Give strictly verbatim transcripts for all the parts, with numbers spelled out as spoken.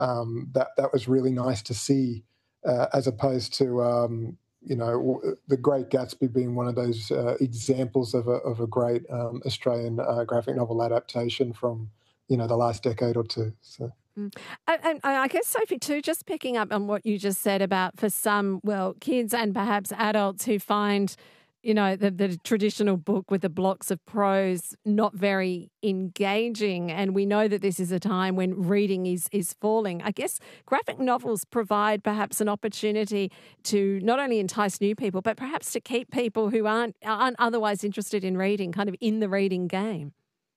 um, that that was really nice to see, uh, as opposed to um, you know The Great Gatsby being one of those uh, examples of a of a great um, Australian uh, graphic novel adaptation from you know the last decade or two. So. Mm. And, and I guess, Sophie, too, just picking up on what you just said about for some, well, kids and perhaps adults who find, you know, the, the traditional book with the blocks of prose not very engaging. And we know that this is a time when reading is, is falling. I guess graphic novels provide perhaps an opportunity to not only entice new people, but perhaps to keep people who aren't, aren't otherwise interested in reading kind of in the reading game.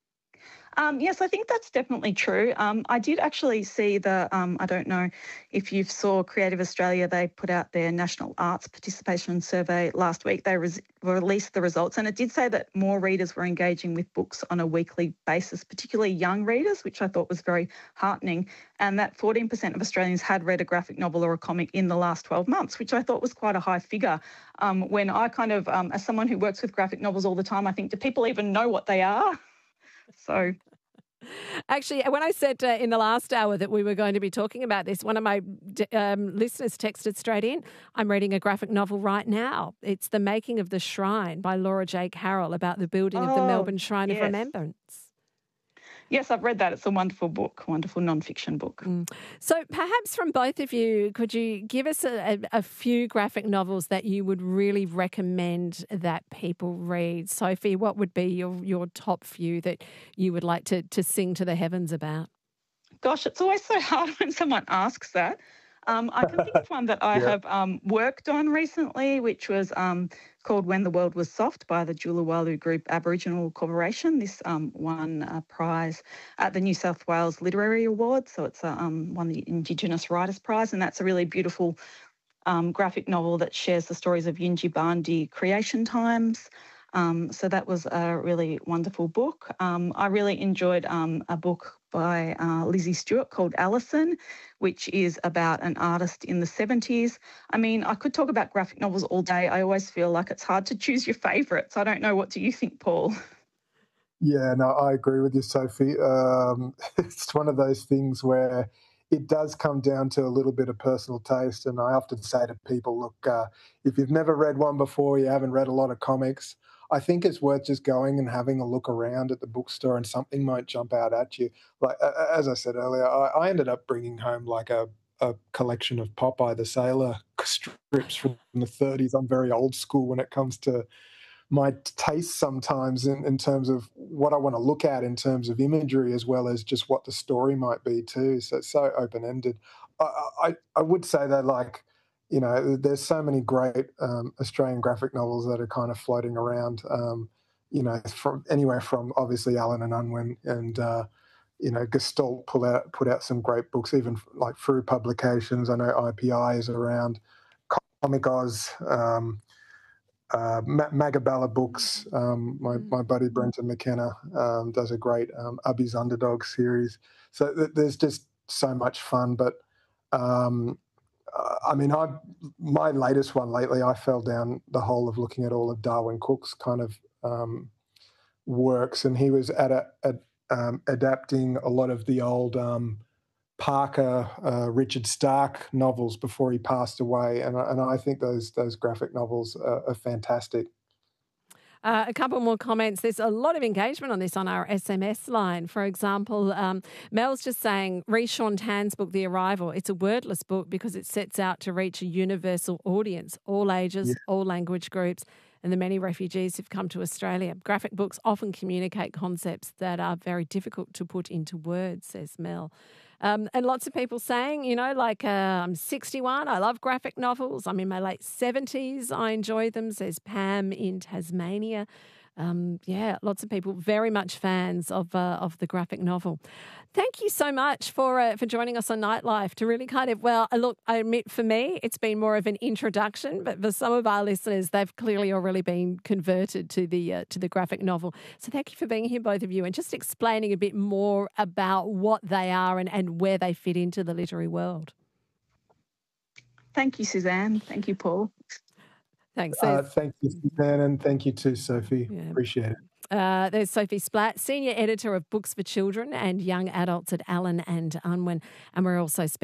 Um, yes, I think that's definitely true. Um, I did actually see the, um, I don't know if you saw Creative Australia, they put out their National Arts Participation Survey last week. They res- released the results, and it did say that more readers were engaging with books on a weekly basis, particularly young readers, which I thought was very heartening, and that fourteen percent of Australians had read a graphic novel or a comic in the last twelve months, which I thought was quite a high figure. Um, when I kind of, um, as someone who works with graphic novels all the time, I think, do people even know what they are? So, actually, when I said uh, in the last hour that we were going to be talking about this, one of my um, listeners texted straight in, I'm reading a graphic novel right now. It's The Making of the Shrine by Laura J. Carroll about the building oh, of the Melbourne Shrine yes. of Remembrance. Yes, I've read that. It's a wonderful book, wonderful non-fiction book. Mm. So perhaps from both of you, could you give us a, a, a few graphic novels that you would really recommend that people read? Sophie, what would be your, your top few that you would like to, to sing to the heavens about? Gosh, it's always so hard when someone asks that. Um, I can think of one that I Yeah. have um, worked on recently, which was um, called When the World Was Soft by the Julawalu Group Aboriginal Corporation. This um, won a prize at the New South Wales Literary Awards, so it's uh, um, won the Indigenous Writers Prize, and that's a really beautiful um, graphic novel that shares the stories of Yinjibarndi creation times. Um, so that was a really wonderful book. Um, I really enjoyed um, a book by uh, Lizzie Stewart called Alison, which is about an artist in the seventies. I mean, I could talk about graphic novels all day. I always feel like it's hard to choose your favourites. I don't know. What do you think, Paul? Yeah, no, I agree with you, Sophie. Um, it's one of those things where it does come down to a little bit of personal taste. And I often say to people, look, uh, if you've never read one before, you haven't read a lot of comics, I think it's worth just going and having a look around at the bookstore and something might jump out at you. Like, uh, as I said earlier, I, I ended up bringing home like a, a collection of Popeye the Sailor strips from the thirties. I'm very old school when it comes to my taste sometimes in, in terms of what I want to look at in terms of imagery as well as just what the story might be too. So it's so open-ended. I, I, I would say that, like, you know, there's so many great um, Australian graphic novels that are kind of floating around, um, you know, from anywhere from obviously Allen and Unwin and, uh, you know, Gestalt put out, put out some great books, even like through publications. I know I P I is around, Comic Oz, um, Uh, Magabala Books, um, my, my buddy Brenton McKenna um, does a great um, Ubby's Underdog series. So th- there's just so much fun. But um, uh, I mean, I my latest one lately, I fell down the hole of looking at all of Darwin Cook's kind of um, works, and he was at a, at, um, adapting a lot of the old um, Parker, uh, Richard Stark novels before he passed away, and, and I think those those graphic novels are, are fantastic. Uh, a couple more comments. There's a lot of engagement on this on our S M S line. For example, um, Mel's just saying, read Sean Tan's book, The Arrival. It's a wordless book because it sets out to reach a universal audience, all ages, yeah. all language groups, and the many refugees who've come to Australia. Graphic books often communicate concepts that are very difficult to put into words, says Mel. Um, and lots of people saying, you know, like, uh, I'm sixty-one, I love graphic novels. I'm in my late seventies, I enjoy them, says Pam in Tasmania. Um, yeah, lots of people very much fans of uh, of the graphic novel. Thank you so much for uh, for joining us on Nightlife to really kind of, well, look, I admit for me, it's been more of an introduction, but for some of our listeners, they've clearly already been converted to the uh, to the graphic novel. So thank you for being here, both of you, and just explaining a bit more about what they are and, and where they fit into the literary world. Thank you, Suzanne. Thank you, Paul. Thanks. Uh, thank you, Suzanne, and thank you too, Sophie. Yeah. Appreciate it. Uh, there's Sophie Splatt, Senior Editor of Books for Children and Young Adults at Allen and Unwin. And we're also